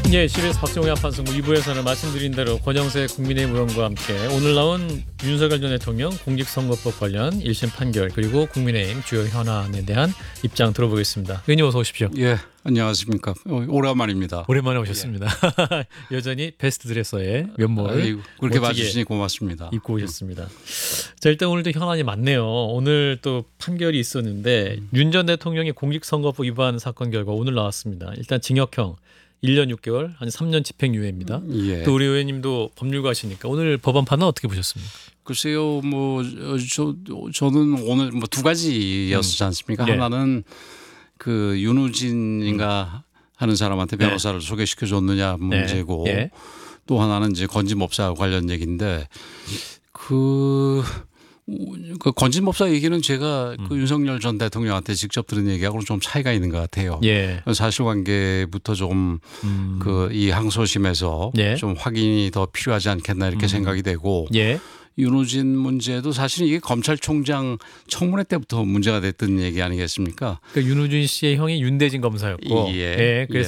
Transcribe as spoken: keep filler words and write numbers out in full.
예, 씨비에스 박정우의 한판승부 이 부에서는 말씀드린 대로 권영세 국민의힘 의원과 함께 오늘 나온 윤석열 전 대통령 공직선거법 관련 일 심 판결 그리고 국민의힘 주요 현안에 대한 입장 들어보겠습니다. 의원님 어서 오십시오. 예, 안녕하십니까. 어, 오랜만입니다. 오랜만에 오셨습니다. 예. 여전히 베스트 드레서의 면모를 아이고, 그렇게 봐주시니 고맙습니다. 입고 오셨습니다. 자, 일단 오늘도 현안이 많네요. 오늘 또 판결이 있었는데 음. 윤 전 대통령의 공직선거법 위반 사건 결과 오늘 나왔습니다. 일단 징역형 일 년 육 개월, 한 삼 년 집행유예입니다. 예. 또 우리 의원님도 법률가시니까 오늘 법원 판은 어떻게 보셨습니까? 글쎄요, 뭐 저 저는 오늘 뭐 두 가지였지 않습니까? 음. 네. 하나는 그 윤우진인가 하는 사람한테 변호사를 네. 소개시켜 줬느냐 문제고, 네. 네. 또 하나는 이제 건진법사 관련 얘기인데 그. 그 건진법사 얘기는 제가 음. 그 윤석열 전 대통령한테 직접 들은 얘기하고는 좀 차이가 있는 것 같아요. 예. 사실관계부터 조금 음. 그 이 항소심에서 예. 좀 확인이 더 필요하지 않겠나 이렇게 음. 생각이 되고 예. 윤호진 문제도 사실 이게 검찰총장 청문회 때부터 문제가 됐던 얘기 아니겠습니까? 그러니까 윤호진 씨의 형이 윤대진 검사였고, 예. 예. 그래서